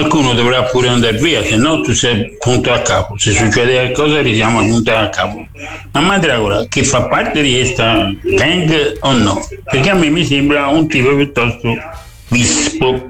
qualcuno dovrà pure andare via, se no tu sei punto a capo, se succede qualcosa risiamo a punto a capo. Ma Mandragora, che fa parte di questa gang o no? Perché a me mi sembra un tipo piuttosto vispo.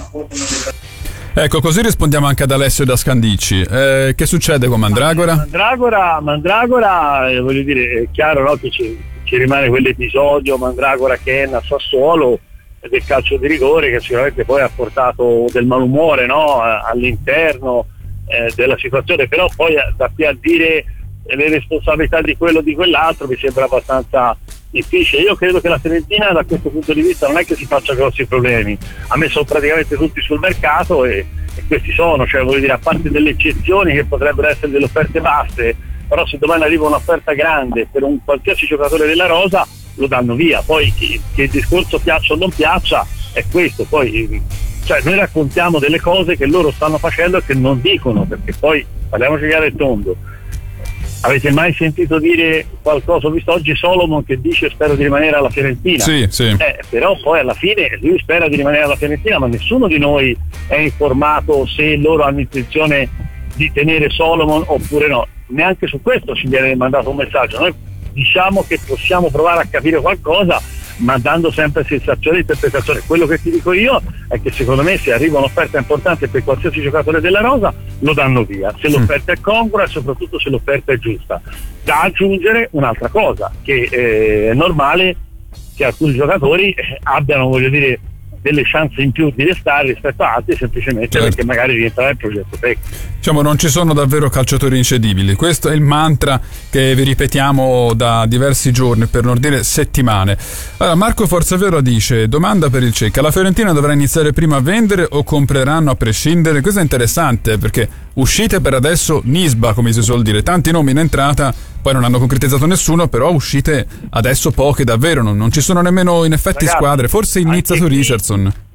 Ecco, così rispondiamo anche ad Alessio da Scandicci. Che succede con Mandragora? Mandragora, voglio dire, è chiaro, no, che ci rimane quell'episodio Mandragora-Ken a Sassuolo del calcio di rigore, che sicuramente poi ha portato del malumore, no, all'interno della situazione, però poi da qui a dire le responsabilità di quello o di quell'altro mi sembra abbastanza difficile. Io credo che la Fiorentina da questo punto di vista non è che si faccia grossi problemi, a me sono praticamente tutti sul mercato e questi sono, cioè voglio dire, a parte delle eccezioni che potrebbero essere delle offerte basse, però se domani arriva un'offerta grande per un qualsiasi giocatore della rosa lo danno via. Poi che il discorso piaccia o non piaccia è questo, poi cioè noi raccontiamo delle cose che loro stanno facendo e che non dicono, perché poi parliamoci chiaro e tondo. Avete mai sentito dire qualcosa? Ho visto oggi Solomon che dice spero di rimanere alla Fiorentina. Sì. Però poi alla fine lui spera di rimanere alla Fiorentina, ma nessuno di noi è informato se loro hanno intenzione di tenere Solomon oppure no. Neanche su questo ci viene mandato un messaggio. Noi diciamo che possiamo provare a capire qualcosa, ma dando sempre sensazioni e interpretazioni. Quello che ti dico io è che secondo me se arriva un'offerta importante per qualsiasi giocatore della rosa lo danno via, se l'offerta è congrua e soprattutto se l'offerta è giusta. Da aggiungere un'altra cosa, che è normale che alcuni giocatori abbiano, voglio dire, delle chance in più di restare rispetto a altri, semplicemente perché magari rientrare nel progetto tecnico. Diciamo, non ci sono davvero calciatori incedibili. Questo è il mantra che vi ripetiamo da diversi giorni, per non dire settimane. Allora, Marco Forzavero dice: domanda per il Cecca, la Fiorentina dovrà iniziare prima a vendere o compreranno a prescindere? Questo è interessante, perché uscite per adesso Nisba, come si suol dire, tanti nomi in entrata, poi non hanno concretizzato nessuno, però uscite adesso poche davvero, non ci sono nemmeno in effetti, ragazzi, squadre, forse inizia su Richardson.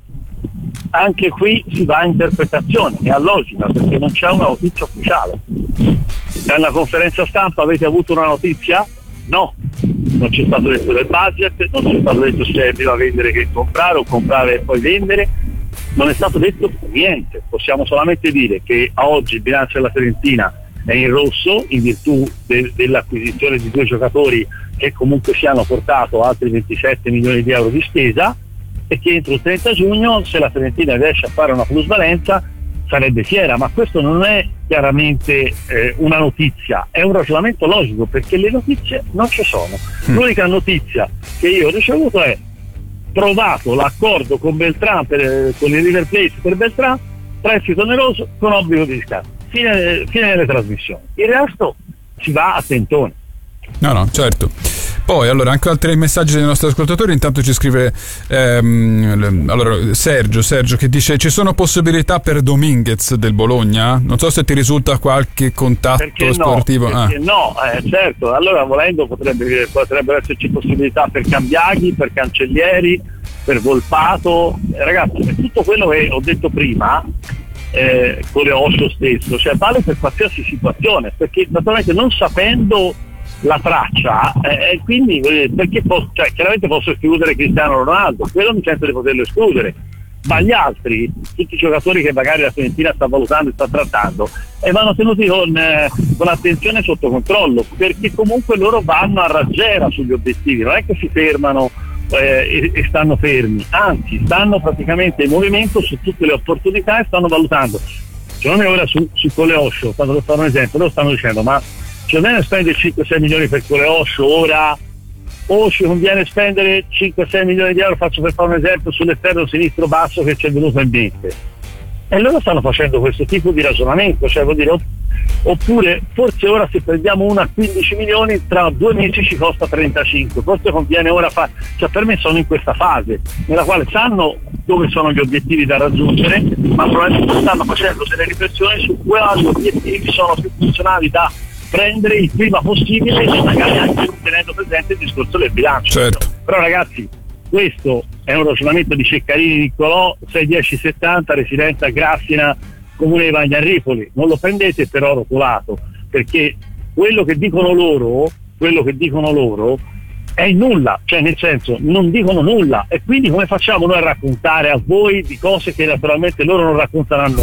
Anche qui si va a interpretazione e a logica, perché non c'è una notizia ufficiale. Nella conferenza stampa avete avuto una notizia? No, non c'è stato detto del budget, non c'è stato detto se serviva vendere che comprare o comprare e poi vendere, non è stato detto niente. Possiamo solamente dire che a oggi il bilancio della Fiorentina è in rosso in virtù dell'acquisizione di 2 giocatori che comunque si hanno portato altri 27 milioni di euro di spesa, e che entro il 30 giugno se la Fiorentina riesce a fare una plusvalenza sarebbe fiera, ma questo non è chiaramente una notizia, è un ragionamento logico, perché le notizie non ci sono. L'unica notizia che io ho ricevuto è: trovato l'accordo con Beltrán con il River Plate per Beltrán, prestito oneroso con obbligo di riscatto, fine delle trasmissioni. Il resto si va a tentone. No, certo. Poi allora anche altri messaggi dei nostri ascoltatori. Intanto ci scrive allora Sergio che dice: ci sono possibilità per Dominguez del Bologna? Non so se ti risulta qualche contatto sportivo. No, certo, allora volendo potrebbero esserci possibilità per Cambiaghi, per Cancellieri, per Volpato, ragazzi, tutto quello che ho detto prima con le Osho stesso, cioè vale per qualsiasi situazione, perché naturalmente non sapendo la traccia, quindi perché chiaramente posso escludere Cristiano Ronaldo, quello mi sento di poterlo escludere, ma gli altri, tutti i giocatori che magari la Fiorentina sta valutando e sta trattando, vanno tenuti con attenzione sotto controllo, perché comunque loro vanno a raggiera sugli obiettivi, non è che si fermano e stanno fermi, anzi stanno praticamente in movimento su tutte le opportunità e stanno valutando. Secondo me ora su Coleoscio, quando lo fanno un esempio, loro stanno dicendo: ma ci conviene spendere 5-6 milioni per Coleoscio ora, o ci conviene spendere 5-6 milioni di euro, faccio per fare un esempio, sull'esterno sinistro basso che ci è venuto in mente? E loro stanno facendo questo tipo di ragionamento, cioè vuol dire, oppure forse ora se prendiamo una a 15 milioni tra 2 mesi ci costa 35, forse conviene ora fare, cioè per me sono in questa fase nella quale sanno dove sono gli obiettivi da raggiungere, ma probabilmente stanno facendo delle riflessioni su quali obiettivi sono più funzionali da prendere il prima possibile, e magari anche tenendo presente il discorso del bilancio. Certo. Però ragazzi, questo è un ragionamento di Ceccarini Niccolò, 61070, residenza a Grassina, comune di Vagnarripoli. Non lo prendete per oro colato, perché quello che dicono loro è il nulla, cioè nel senso non dicono nulla, e quindi come facciamo noi a raccontare a voi di cose che naturalmente loro non racconteranno